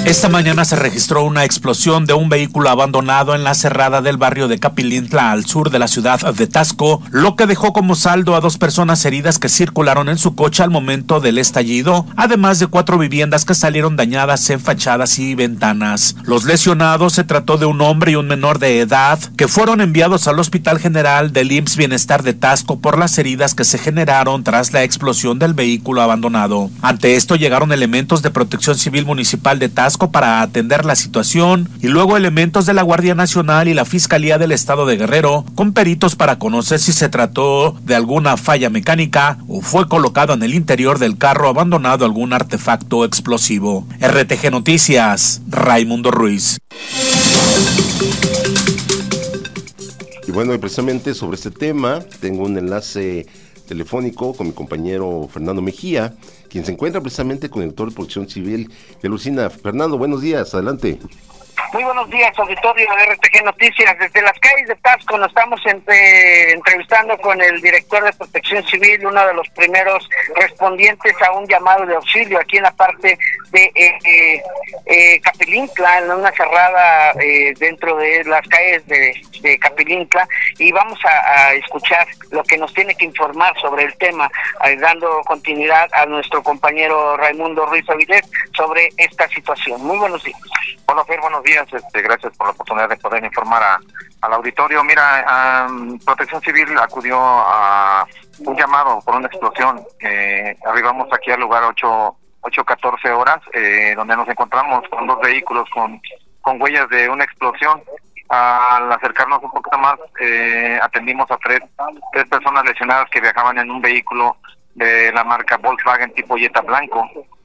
Esta mañana se registró una explosión de un vehículo abandonado en la cerrada del barrio de Capilintla, al sur de la ciudad de Taxco, lo que dejó como saldo a 2 personas heridas que circularon en su coche al momento del estallido, además de 4 viviendas que salieron dañadas en fachadas y ventanas. Los lesionados se trató de un hombre y un menor de edad que fueron enviados al Hospital General del IMSS Bienestar de Taxco por las heridas que se generaron tras la explosión del vehículo abandonado. Ante esto llegaron elementos de Protección Civil Municipal de Taxco para atender la situación y luego elementos de la Guardia Nacional y la Fiscalía del Estado de Guerrero con peritos para conocer si se trató de alguna falla mecánica o fue colocado en el interior del carro abandonado algún artefacto explosivo. RTG Noticias, Raimundo Ruiz. Y bueno, y precisamente sobre este tema tengo un enlace telefónico con mi compañero Fernando Mejía, quien se encuentra precisamente con el director de Protección Civil de Lucina. Fernando, buenos días, adelante. Muy buenos días, auditorio de RTG Noticias. Desde las calles de Taxco nos estamos entrevistando con el director de Protección Civil, uno de los primeros respondientes a un llamado de auxilio aquí en la parte de Capilintla, en una cerrada dentro de las calles de Capilintla, y vamos a escuchar lo que nos tiene que informar sobre el tema, dando continuidad a nuestro compañero Raimundo Ruiz Avilés sobre esta situación. Muy buenos días. Hola, Fer, buenos días. Gracias por la oportunidad de poder informar al auditorio. Mira, Protección Civil acudió a un llamado por una explosión. Arribamos aquí al lugar 8:14 horas, donde nos encontramos con 2 vehículos con huellas de una explosión. Al acercarnos un poquito más, atendimos a tres personas lesionadas que viajaban en un vehículo de la marca Volkswagen tipo Jetta blanco.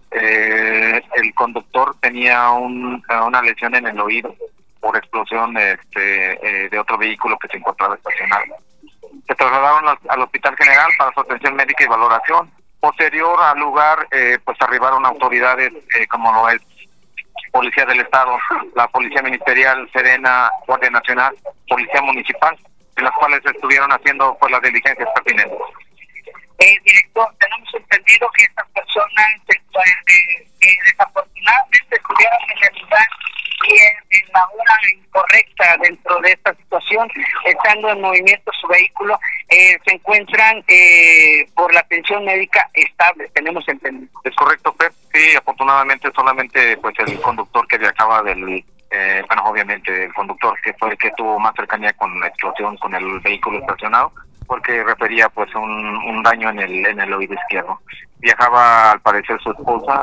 El conductor tenía una lesión en el oído por explosión de otro vehículo que se encontraba estacionado. Se trasladaron al Hospital General para su atención médica y valoración. Posterior al lugar, pues arribaron autoridades como lo es Policía del Estado, la Policía Ministerial, Sedena, Guardia Nacional, Policía Municipal, en las cuales estuvieron haciendo pues las diligencias pertinentes. Director, tenemos entendido que estas personas desafortunadamente estuvieron en el lugar y en la hora incorrecta dentro de esta situación, estando en movimiento su vehículo, se encuentran por la atención médica estable, tenemos entendido. Es correcto, Pep. Sí, afortunadamente solamente pues el conductor que viajaba obviamente el conductor que fue el que tuvo más cercanía con la explosión con el vehículo estacionado, porque refería pues un daño en el oído izquierdo. Viajaba al parecer su esposa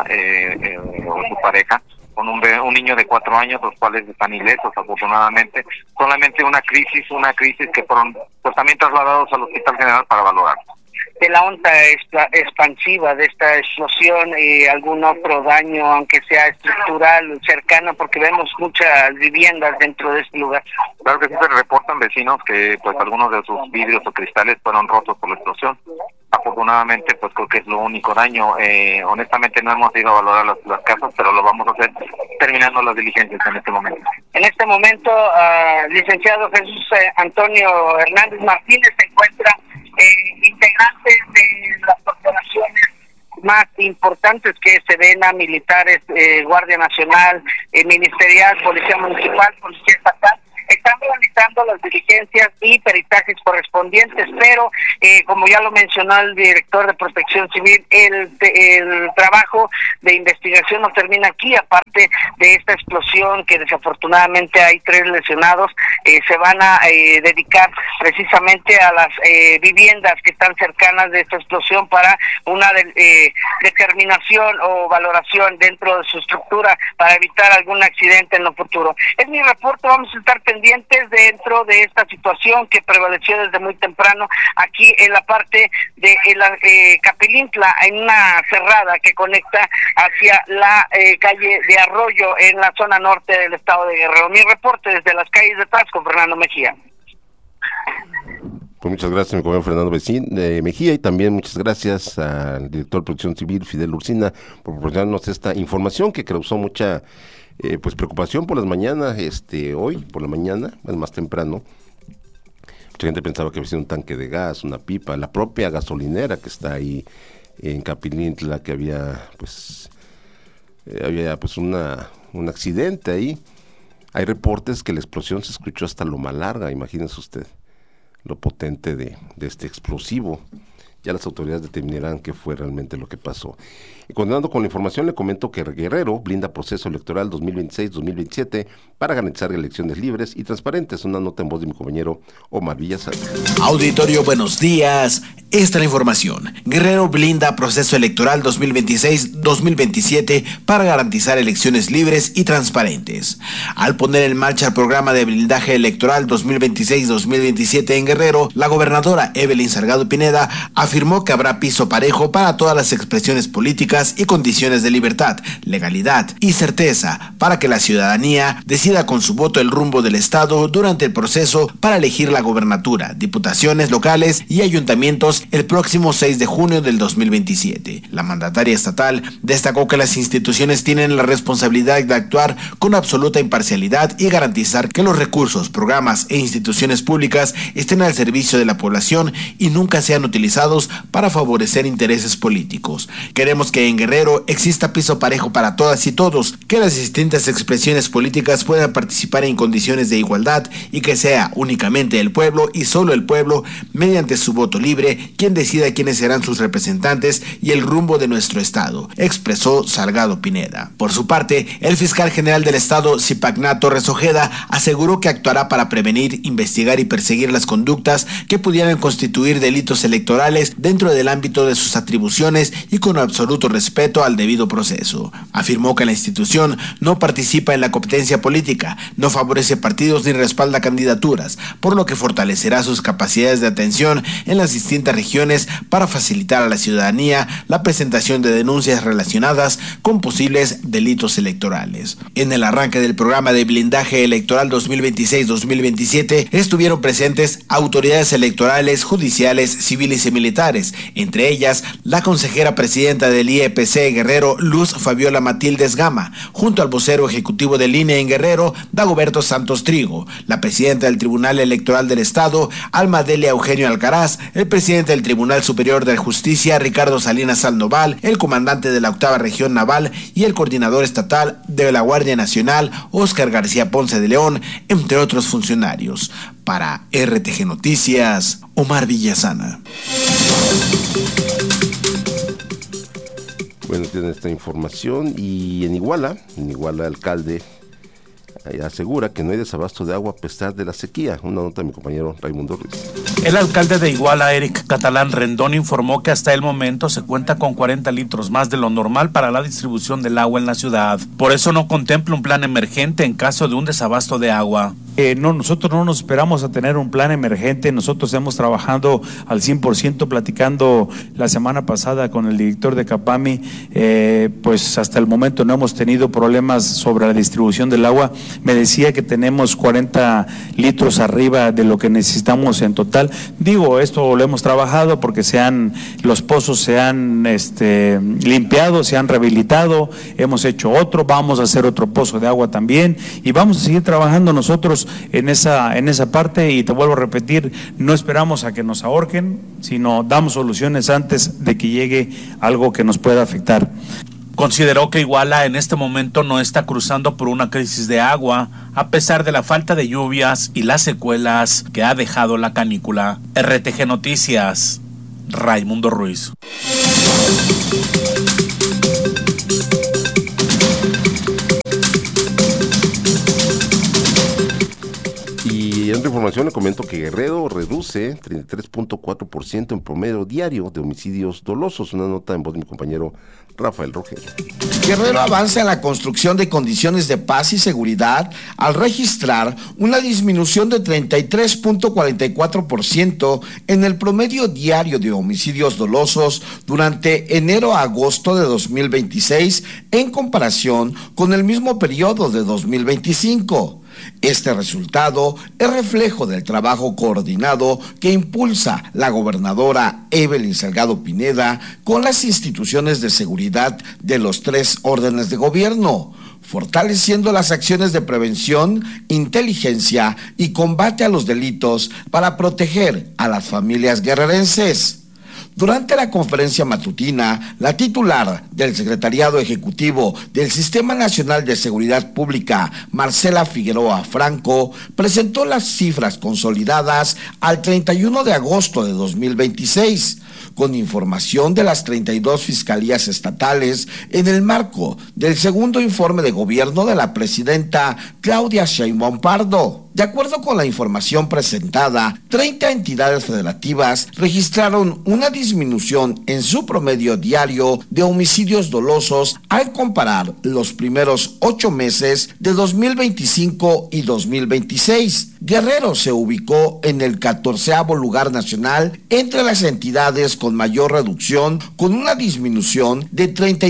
o su pareja con un niño de 4 años, los cuales están ilesos afortunadamente. Solamente una crisis que fueron pues también trasladados al Hospital General para valorar. De la onda expansiva de esta explosión, algún otro daño, aunque sea estructural, cercano, porque vemos muchas viviendas dentro de este lugar. Claro que sí, se reportan vecinos que pues algunos de sus vidrios o cristales fueron rotos por la explosión. Afortunadamente, pues creo que es lo único daño. Honestamente no hemos ido a valorar las casas, pero lo vamos a hacer terminando las diligencias en este momento. En este momento, licenciado Jesús Antonio Hernández Martínez se encuentra integrantes de las corporaciones más importantes que Sedena, militares, Guardia Nacional, Ministerial, Policía Municipal, Policía Estatal. Están realizando las diligencias y peritajes correspondientes, pero como ya lo mencionó el director de Protección Civil, el trabajo de investigación no termina aquí. Aparte de esta explosión, que desafortunadamente hay 3 lesionados, se van a dedicar precisamente a las viviendas que están cercanas de esta explosión para una determinación o valoración dentro de su estructura para evitar algún accidente en lo futuro. Es mi reporte, vamos a estar pendientes dentro de esta situación que prevaleció desde muy temprano aquí en la parte de Capilintla, en una cerrada que conecta hacia la calle de Arroyo en la zona norte del estado de Guerrero. Mi reporte desde las calles de Taxco, Fernando Mejía. Pues muchas gracias, mi compañero Fernando Mejía, y también muchas gracias al director de Protección Civil, Fidel Ursina, por proporcionarnos esta información que causó mucha pues preocupación por las mañanas, hoy por la mañana, más temprano. Mucha gente pensaba que había sido un tanque de gas, una pipa, la propia gasolinera que está ahí en Capilintla, que había pues una un accidente ahí. Hay reportes que la explosión se escuchó hasta Loma Larga, imagínense usted lo potente de este explosivo. Ya las autoridades determinarán qué fue realmente lo que pasó. Y continuando con la información, le comento que Guerrero blinda proceso electoral 2026-2027 para garantizar elecciones libres y transparentes. Una nota en voz de mi compañero Omar Villasana. Auditorio, buenos días. Esta es la información. Guerrero blinda proceso electoral 2026-2027 para garantizar elecciones libres y transparentes. Al poner en marcha el programa de blindaje electoral 2026-2027 en Guerrero, la gobernadora Evelyn Salgado Pineda afirmó que habrá piso parejo para todas las expresiones políticas y condiciones de libertad, legalidad y certeza para que la ciudadanía decida con su voto el rumbo del Estado durante el proceso para elegir la gobernatura, diputaciones locales y ayuntamientos el próximo 6 de junio del 2027. La mandataria estatal destacó que las instituciones tienen la responsabilidad de actuar con absoluta imparcialidad y garantizar que los recursos, programas e instituciones públicas estén al servicio de la población y nunca sean utilizados para favorecer intereses políticos. Queremos que en Guerrero exista piso parejo para todas y todos, que las distintas expresiones políticas puedan participar en condiciones de igualdad y que sea únicamente el pueblo y solo el pueblo, mediante su voto libre, quien decida quiénes serán sus representantes y el rumbo de nuestro Estado, expresó Salgado Pineda. Por su parte, el fiscal general del Estado, Zipacná Torres Ojeda, aseguró que actuará para prevenir, investigar y perseguir las conductas que pudieran constituir delitos electorales dentro del ámbito de sus atribuciones y con absoluto respeto al debido proceso. Afirmó que la institución no participa en la competencia política, no favorece partidos ni respalda candidaturas, por lo que fortalecerá sus capacidades de atención en las distintas regiones para facilitar a la ciudadanía la presentación de denuncias relacionadas con posibles delitos electorales. En el arranque del programa de blindaje electoral 2026-2027 estuvieron presentes autoridades electorales, judiciales, civiles y militares, entre ellas la consejera presidenta del IEPC Guerrero, Luz Fabiola Matildes Gama, junto al vocero ejecutivo del INE en Guerrero, Dagoberto Santos Trigo, la presidenta del Tribunal Electoral del Estado, Alma Delia Eugenio Alcaraz, el presidente del Tribunal Superior de Justicia, Ricardo Salinas Sandoval, el comandante de la 8ª Región Naval y el coordinador estatal de la Guardia Nacional, Óscar García Ponce de León, entre otros funcionarios. Para RTG Noticias, Omar Villasana. Bueno, tienen esta información. Y en Iguala, el alcalde asegura que no hay desabasto de agua a pesar de la sequía. Una nota de mi compañero Raimundo Ruiz. El alcalde de Iguala, Eric Catalán Rendón, informó que hasta el momento se cuenta con 40 litros más de lo normal para la distribución del agua en la ciudad. Por eso no contempla un plan emergente en caso de un desabasto de agua. Nosotros no nos esperamos a tener un plan emergente. Nosotros hemos trabajado al 100%, platicando la semana pasada con el director de Capami, pues hasta el momento no hemos tenido problemas sobre la distribución del agua. Me decía que tenemos 40 litros arriba de lo que necesitamos en total. Digo, esto lo hemos trabajado porque los pozos se han limpiado, se han rehabilitado, hemos hecho otro, vamos a hacer otro pozo de agua también y vamos a seguir trabajando nosotros en esa parte. Y te vuelvo a repetir, no esperamos a que nos ahorquen, sino damos soluciones antes de que llegue algo que nos pueda afectar. Consideró que Iguala en este momento no está cruzando por una crisis de agua, a pesar de la falta de lluvias y las secuelas que ha dejado la canícula. RTG Noticias, Raimundo Ruiz. Y en otra información le comento que Guerrero reduce 33.4% en promedio diario de homicidios dolosos. Una nota en voz de mi compañero Rafael Rogelio. Guerrero avanza en la construcción de condiciones de paz y seguridad al registrar una disminución de 33.44% en el promedio diario de homicidios dolosos durante enero a agosto de 2026 en comparación con el mismo periodo de 2025. Este resultado es reflejo del trabajo coordinado que impulsa la gobernadora Evelyn Salgado Pineda con las instituciones de seguridad de los 3 órdenes de gobierno, fortaleciendo las acciones de prevención, inteligencia y combate a los delitos para proteger a las familias guerrerenses. Durante la conferencia matutina, la titular del Secretariado Ejecutivo del Sistema Nacional de Seguridad Pública, Marcela Figueroa Franco, presentó las cifras consolidadas al 31 de agosto de 2026, con información de las 32 fiscalías estatales en el marco del segundo informe de gobierno de la presidenta Claudia Sheinbaum Pardo. De acuerdo con la información presentada, 30 entidades federativas registraron una disminución en su promedio diario de homicidios dolosos al comparar los primeros 8 meses de 2025 y 2026. Guerrero se ubicó en el 14º lugar nacional entre las entidades con mayor reducción, con una disminución de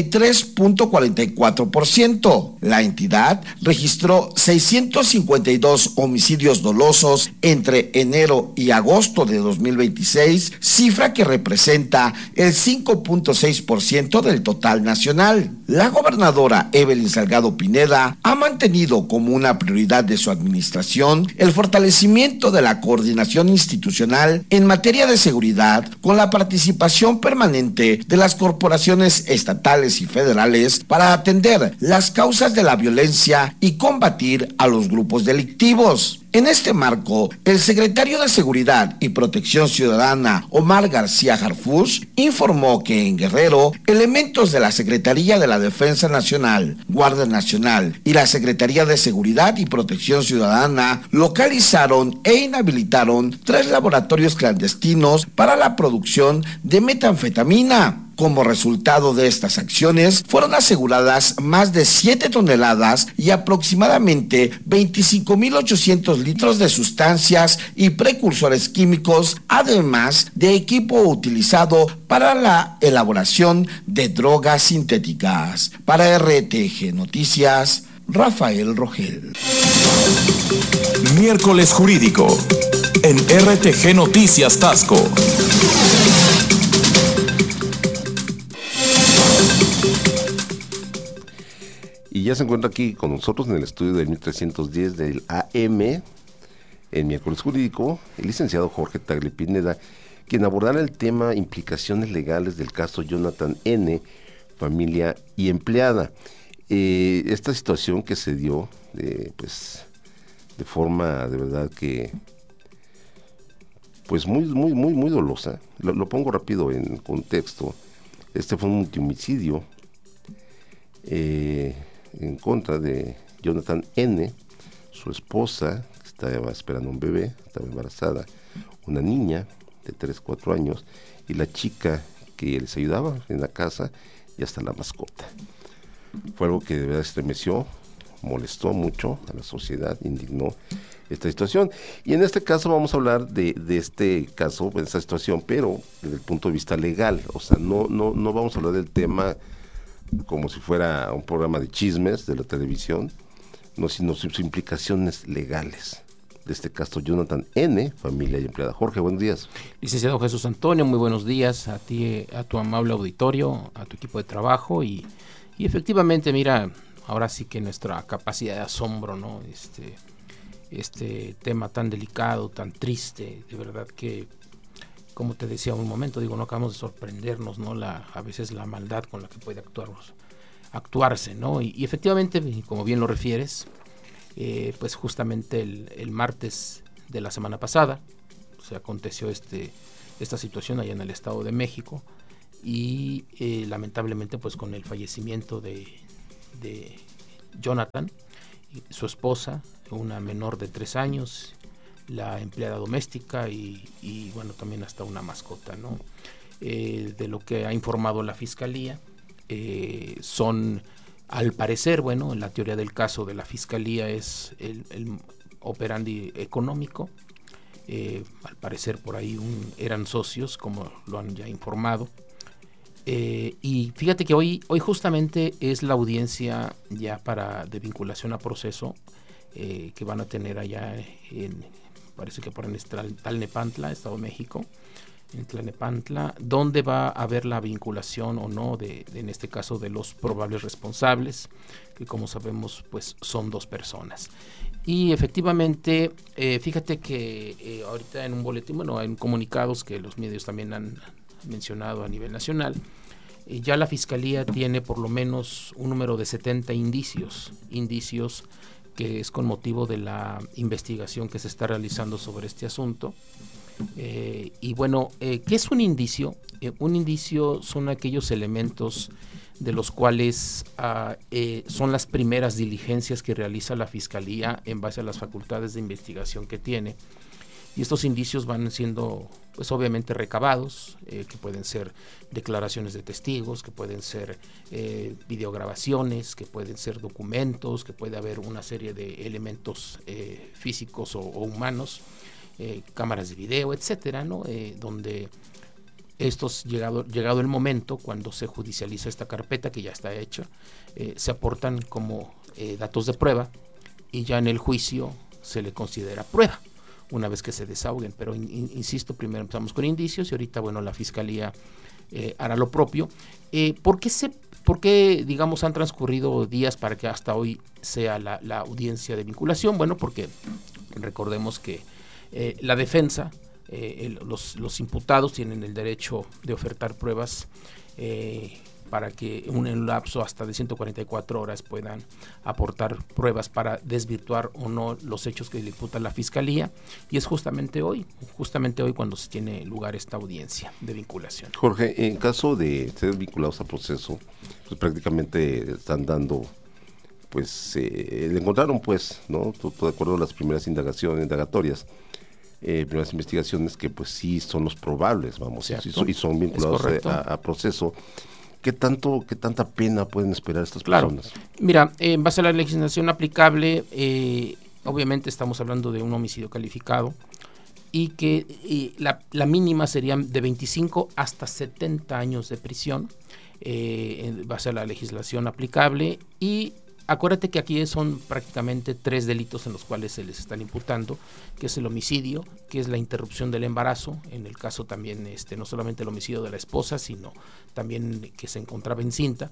33.44%. La entidad registró 652 homicidios dolosos entre enero y agosto de 2026, cifra que representa el 5.6% del total nacional. La gobernadora Evelyn Salgado Pineda ha mantenido como una prioridad de su administración el fortalecimiento de la coordinación institucional en materia de seguridad, con la participación permanente de las corporaciones estatales y federales para atender las causas de la violencia y combatir a los grupos delictivos. En este marco, el secretario de Seguridad y Protección Ciudadana, Omar García Harfuch, informó que en Guerrero, elementos de la Secretaría de la Defensa Nacional, Guardia Nacional y la Secretaría de Seguridad y Protección Ciudadana localizaron e inhabilitaron 3 laboratorios clandestinos para la producción de metanfetamina. Como resultado de estas acciones, fueron aseguradas más de 7 toneladas y aproximadamente 25.800 litros de sustancias y precursores químicos, además de equipo utilizado para la elaboración de drogas sintéticas. Para RTG Noticias, Rafael Rogel. Miércoles Jurídico en RTG Noticias Tasco. Y ya se encuentra aquí con nosotros en el estudio del 1310 del AM, en Miércoles Jurídico, el licenciado Jorge Tagle Pineda, quien abordará el tema implicaciones legales del caso Jonathan N., familia y empleada. Esta situación que se dio, pues, de forma de verdad que, pues muy dolosa. Lo pongo rápido en contexto. Este fue un multihomicidio en contra de Jonathan N., su esposa, que estaba esperando un bebé, estaba embarazada, una niña de 3-4 años, y la chica que les ayudaba en la casa, y hasta la mascota. Fue algo que de verdad estremeció, molestó mucho a la sociedad, indignó esta situación. Y en este caso vamos a hablar de este caso, de esta situación, pero desde el punto de vista legal. O sea, no vamos a hablar del tema como si fuera un programa de chismes de la televisión, no, sino sus implicaciones legales de este caso Jonathan N., familia y empleada. Jorge, buenos días. Licenciado Jesús Antonio, muy buenos días a ti, a tu amable auditorio, a tu equipo de trabajo y efectivamente, mira, ahora sí que nuestra capacidad de asombro, ¿no? Este tema tan delicado, tan triste, de verdad que, como te decía un momento, digo, no acabamos de sorprendernos, ¿no? A veces la maldad con la que puede actuarse, ¿no? Y efectivamente, como bien lo refieres, pues justamente el martes de la semana pasada se aconteció esta situación allá en el Estado de México y lamentablemente pues con el fallecimiento de Jonathan, su esposa, una menor de 3 años, la empleada doméstica y bueno, también hasta una mascota, ¿no? De lo que ha informado la Fiscalía, son, al parecer, bueno, la teoría del caso de la Fiscalía es el operandi económico. Al parecer por ahí eran socios, como lo han ya informado. Y fíjate que hoy justamente es la audiencia ya de vinculación a proceso que van a tener allá parece que por en Tlalnepantla, Estado de México, en Tlalnepantla, donde va a haber la vinculación o no en este caso de los probables responsables, que como sabemos pues son 2 personas. Y efectivamente, fíjate que ahorita en un boletín, bueno, en comunicados que los medios también han mencionado a nivel nacional, ya la Fiscalía tiene por lo menos un número de 70 indicios que es con motivo de la investigación que se está realizando sobre este asunto. Y bueno, ¿qué es un indicio? Un indicio son aquellos elementos de los cuales son las primeras diligencias que realiza la Fiscalía en base a las facultades de investigación que tiene. Y estos indicios van siendo, pues obviamente recabados, que pueden ser declaraciones de testigos, que pueden ser videograbaciones, que pueden ser documentos, que puede haber una serie de elementos físicos o humanos, cámaras de video, etcétera, ¿no? Donde estos, llegado el momento, cuando se judicializa esta carpeta que ya está hecha, se aportan como datos de prueba y ya en el juicio se le considera prueba una vez que se desahoguen, pero insisto, primero empezamos con indicios y ahorita, bueno, la Fiscalía hará lo propio. ¿Por qué, digamos, han transcurrido días para que hasta hoy sea la audiencia de vinculación? Bueno, porque recordemos que la defensa, los imputados tienen el derecho de ofertar pruebas para que en un lapso hasta de 144 horas puedan aportar pruebas para desvirtuar o no los hechos que le imputa la Fiscalía, y es justamente hoy cuando se tiene lugar esta audiencia de vinculación. Jorge, en caso de ser vinculados a proceso, pues prácticamente están dando, pues le encontraron, pues, ¿no? Todo de acuerdo a las primeras indagatorias, primeras investigaciones que pues sí son los probables, vamos, y son vinculados a proceso. ¿Qué tanta pena pueden esperar estas personas? Mira, en base a la legislación aplicable, obviamente estamos hablando de un homicidio calificado y que la mínima sería de 25 hasta 70 años de prisión en base a la legislación aplicable. Y acuérdate que aquí son prácticamente 3 delitos en los cuales se les están imputando, que es el homicidio, que es la interrupción del embarazo, en el caso también no solamente el homicidio de la esposa, sino también que se encontraba encinta,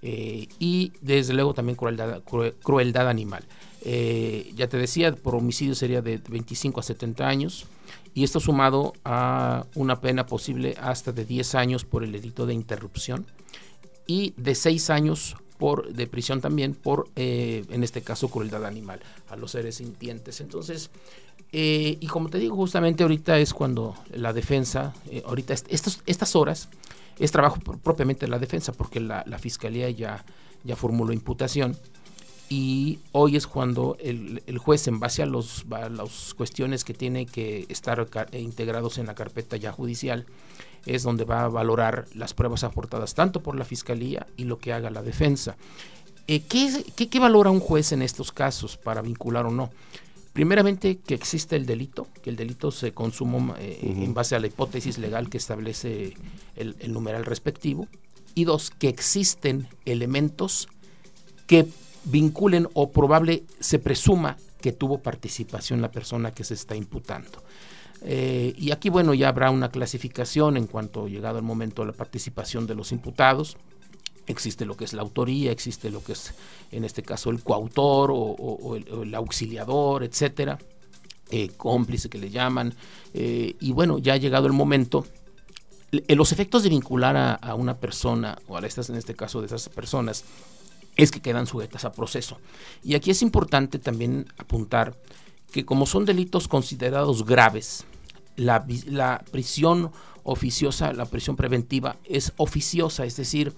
y desde luego también crueldad animal. Ya te decía, por homicidio sería de 25 a 70 años, y esto sumado a una pena posible hasta de 10 años por el delito de interrupción, y de 6 años de prisión también por, en este caso, crueldad animal a los seres sintientes. Entonces, y como te digo, justamente ahorita es cuando la defensa, ahorita estas horas, es trabajo propiamente de la defensa, porque la Fiscalía ya formuló imputación, y hoy es cuando el juez, en base a las cuestiones que tiene que estar integrados en la carpeta ya judicial, es donde va a valorar las pruebas aportadas tanto por la Fiscalía y lo que haga la defensa. ¿Qué valora un juez en estos casos para vincular o no? Primeramente, que existe el delito, que el delito se consumó en base a la hipótesis legal que establece el numeral respectivo, y 2, que existen elementos que vinculen o probable se presuma que tuvo participación la persona que se está imputando. Y aquí, bueno, ya habrá una clasificación en cuanto llegado el momento de la participación de los imputados. Existe lo que es la autoría, existe lo que es, en este caso, el coautor o el auxiliador, etcétera, cómplice que le llaman. Y bueno, ya ha llegado el momento, los efectos de vincular a una persona, o en este caso de esas personas, es que quedan sujetas a proceso. Y aquí es importante también apuntar que como son delitos considerados graves, la prisión oficiosa, la prisión preventiva es oficiosa, es decir,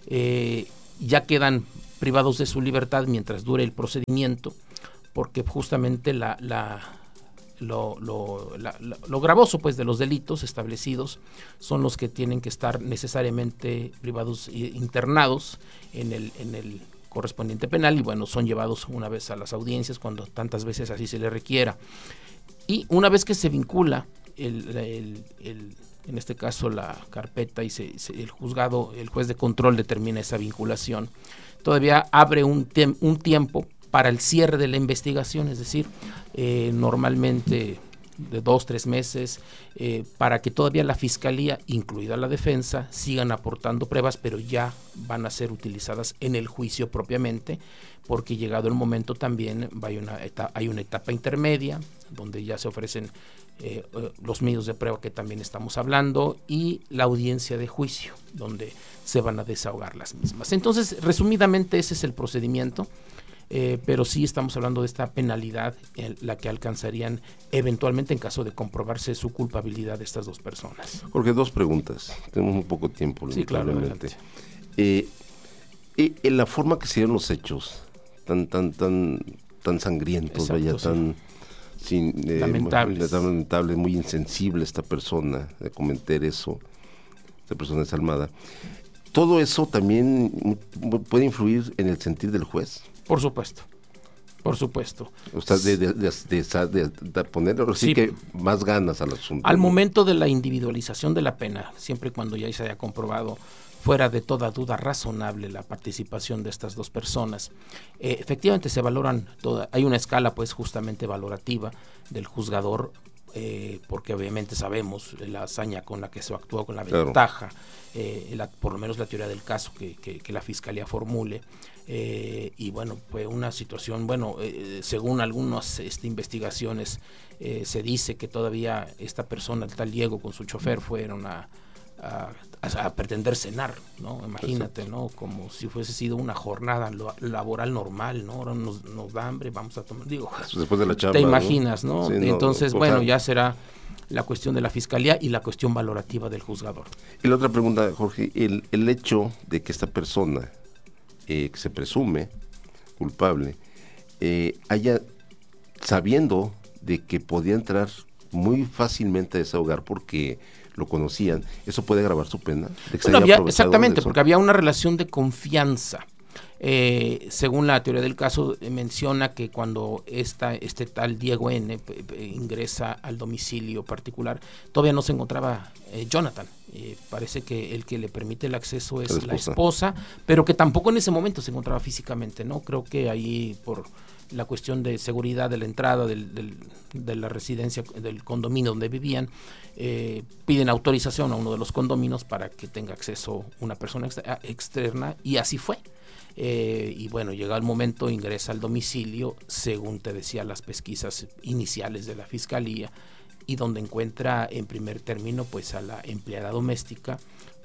ya quedan privados de su libertad mientras dure el procedimiento, porque justamente lo gravoso, pues, de los delitos establecidos son los que tienen que estar necesariamente privados e internados en el correspondiente penal, y bueno, son llevados una vez a las audiencias cuando tantas veces así se le requiera. Y una vez que se vincula en este caso la carpeta y el juzgado, el juez de control determina esa vinculación, todavía abre un tiempo para el cierre de la investigación, es decir, normalmente de 2-3 meses, para que todavía la Fiscalía, incluida la defensa, sigan aportando pruebas, pero ya van a ser utilizadas en el juicio propiamente, porque llegado el momento también hay una etapa intermedia, donde ya se ofrecen los medios de prueba que también estamos hablando, y la audiencia de juicio, donde se van a desahogar las mismas. Entonces, resumidamente, ese es el procedimiento. Pero sí estamos hablando de esta penalidad, la que alcanzarían eventualmente en caso de comprobarse su culpabilidad de estas dos personas. Jorge, 2 preguntas. Tenemos muy poco tiempo. Sí, claro. En la forma que se dieron los hechos, tan sangrientos, exacto, tan lamentable, muy insensible esta persona de cometer eso, esta persona desalmada. ¿Todo eso también puede influir en el sentir del juez? Por supuesto. O sea, de ponerle sí que más ganas al asunto. Al momento de la individualización de la pena, siempre y cuando ya se haya comprobado fuera de toda duda razonable la participación de estas dos personas, efectivamente se valoran hay una escala pues justamente valorativa del juzgador, porque obviamente sabemos la hazaña con la que se actuó, con la ventaja, por lo menos la teoría del caso que la Fiscalía formule, y bueno, fue una situación, según algunas investigaciones, se dice que todavía esta persona, el tal Diego, con su chofer, fueron a pretender cenar, ¿no? Imagínate, ¿no? Como si fuese sido una jornada laboral normal, ¿no? Ahora nos da hambre, vamos a tomar, después de la chamba, te imaginas, ¿no? Sí, entonces, ya será la cuestión de la Fiscalía y la cuestión valorativa del juzgador. Y la otra pregunta, Jorge, el hecho de que esta persona, que se presume culpable, haya, sabiendo de que podía entrar muy fácilmente a desahogar porque lo conocían, ¿eso puede agravar su pena? Exactamente, porque había una relación de confianza. Según la teoría del caso, menciona que cuando este tal Diego N. Ingresa al domicilio particular, todavía no se encontraba Jonathan. Parece que el que le permite el acceso es la esposa, pero que tampoco en ese momento se encontraba físicamente, ¿no? Creo que ahí, por la cuestión de seguridad de la entrada de la residencia, del condominio donde vivían, piden autorización a uno de los condominios para que tenga acceso una persona externa, y así fue. Y bueno, llega el momento, ingresa al domicilio, según te decía las pesquisas iniciales de la Fiscalía, y donde encuentra en primer término pues a la empleada doméstica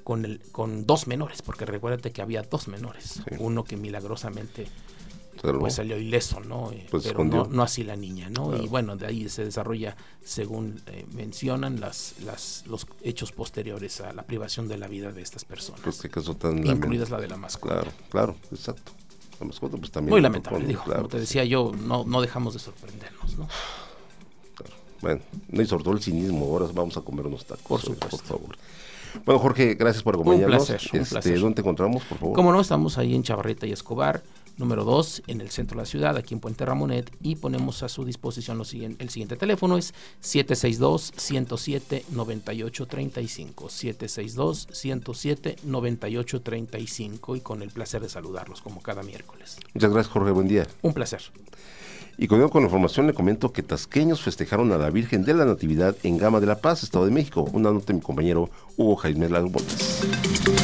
con 2 menores, porque recuérdate que había 2 menores, sí. Uno que milagrosamente pues salió ileso, ¿no? Pues pero no así la niña, ¿no? Claro. Y bueno, de ahí se desarrolla, según mencionan, los hechos posteriores a la privación de la vida de estas personas. Pues qué caso tan incluidas la de la mascota. Claro, exacto. La mascota pues también. Muy lamentable, como te decía yo, no dejamos de sorprendernos, ¿no? Claro. Bueno, no, y sobre todo el cinismo, ahora vamos a comer unos tacos. Por supuesto. Por favor. Bueno, Jorge, gracias por acompañarnos. Un placer. ¿Dónde te encontramos, por favor? Como no, estamos ahí en Chavarrita y Escobar, número 2, en el centro de la ciudad, aquí en Puente Ramonet, y ponemos a su disposición el siguiente teléfono, es 762-107-9835, 762-107-9835, y con el placer de saludarlos como cada miércoles. Muchas gracias, Jorge, buen día. Un placer. Y con la información le comento que tasqueños festejaron a la Virgen de la Natividad en Gama de la Paz, Estado de México. Una nota de mi compañero Hugo Jaime Lagbones.